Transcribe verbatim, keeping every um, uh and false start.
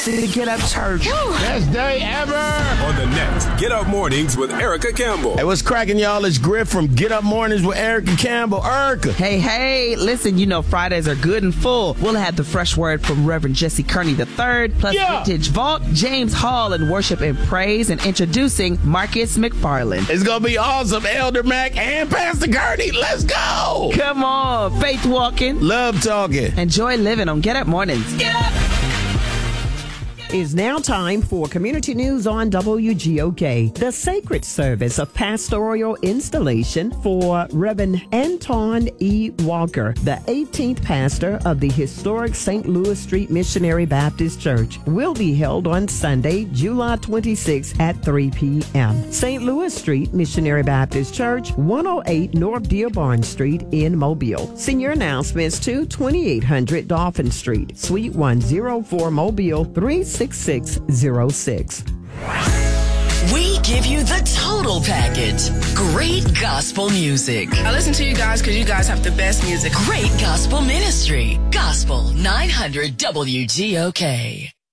The Get Up Church. Best day ever. On the next Get Up Mornings with Erica Campbell. Hey, what's cracking, y'all? It's Griff from Get Up Mornings with Erica Campbell. Erica. Hey, hey, listen, you know Fridays are good and full. We'll have the fresh word from Reverend Jesse Kearney the third, plus Yeah. Vintage Vault, James Hall in worship and praise, and introducing Marcus McFarland. It's going to be awesome. Elder Mac and Pastor Kearney. Let's go. Come on, faith walking, Love talking. and joy living on Get Up Mornings. Get up! Is now time for community news on W G O K. The sacred service of pastoral installation for Reverend Anton E. Walker, the eighteenth pastor of the historic Saint Louis Street Missionary Baptist Church, will be held on Sunday, July twenty-sixth at three p.m. Saint Louis Street Missionary Baptist Church, one oh eight North Dearborn Street in Mobile. Senior announcements to twenty-eight hundred Dolphin Street, Suite one oh four Mobile, three six six oh six. We give you the total package. Great gospel music. I listen to you guys because you guys have the best music. Great gospel ministry. Gospel nine hundred W G O K.